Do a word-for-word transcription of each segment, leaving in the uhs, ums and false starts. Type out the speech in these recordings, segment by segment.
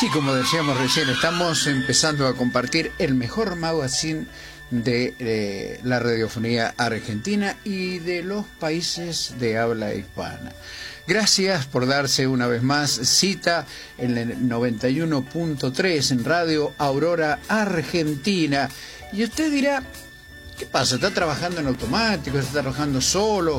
Sí, como decíamos recién, estamos empezando a compartir el mejor magazine de eh, la radiofonía argentina y de los países de habla hispana. Gracias por darse una vez más cita en el noventa y uno punto tres en Radio Aurora Argentina. Y usted dirá, ¿qué pasa? ¿Está trabajando en automático? ¿Está trabajando solo?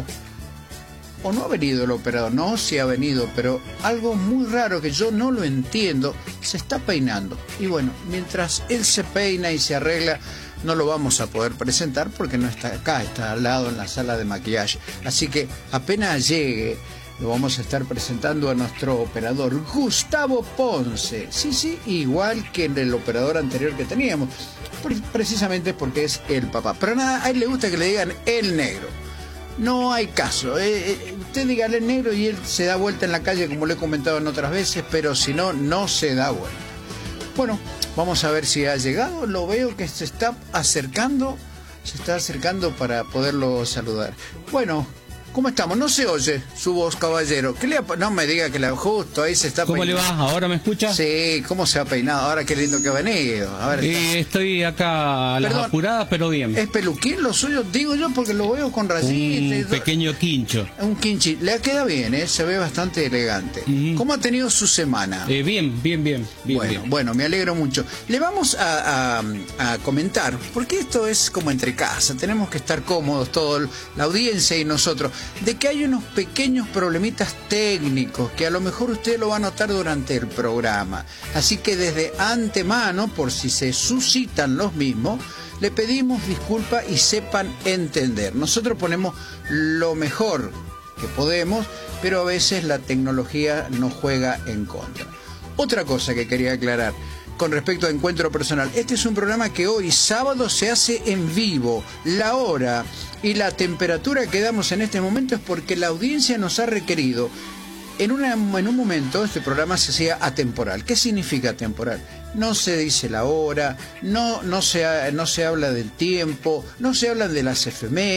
¿O no ha venido el operador? No, sí ha venido, pero algo muy raro que yo no lo entiendo, se está peinando. Y bueno, mientras él se peina y se arregla, no lo vamos a poder presentar porque no está acá, está al lado en la sala de maquillaje. Así que apenas llegue, lo vamos a estar presentando a nuestro operador, Gustavo Ponce. Sí, sí, igual que en el operador anterior que teníamos, precisamente porque es el papá. Pero nada, a él le gusta que le digan el negro. No hay caso, eh, eh, usted dígale negro y él se da vuelta en la calle, como le he comentado en otras veces, pero si no, no se da vuelta. Bueno, vamos a ver si ha llegado. Lo veo que se está acercando, se está acercando para poderlo saludar. Bueno, ¿cómo estamos? No se oye su voz, caballero. ¿Qué le ha... No me diga que la justo ahí se está ¿Cómo peinando. le va? ¿Ahora me escucha? Sí, ¿cómo se ha peinado? Ahora qué lindo que ha venido. A ver, eh, estoy acá a las Perdón, apuradas, pero bien. ¿es peluquín lo suyo? Digo yo porque lo veo con rayitas. Un pequeño quincho. Un quinchi. Le queda bien, ¿eh? Se ve bastante elegante. Uh-huh. ¿Cómo ha tenido su semana? Eh, bien, bien, bien. bien bueno, bien. bueno, me alegro mucho. Le vamos a, a, a comentar, porque esto es como entre casa, tenemos que estar cómodos, toda la audiencia y nosotros, de que hay unos pequeños problemitas técnicos que a lo mejor usted lo va a notar durante el programa. Así que desde antemano, por si se suscitan los mismos, le pedimos disculpas y sepan entender. Nosotros ponemos lo mejor que podemos, pero a veces la tecnología nos juega en contra. Otra cosa que quería aclarar con respecto a Encuentro Personal. Este es un programa que hoy, sábado, se hace en vivo. La hora y la temperatura que damos en este momento es porque la audiencia nos ha requerido. En, una, en un momento este programa se hacía atemporal. ¿Qué significa atemporal? No se dice la hora, no, no, se, no se habla del tiempo, no se habla de las efemérides.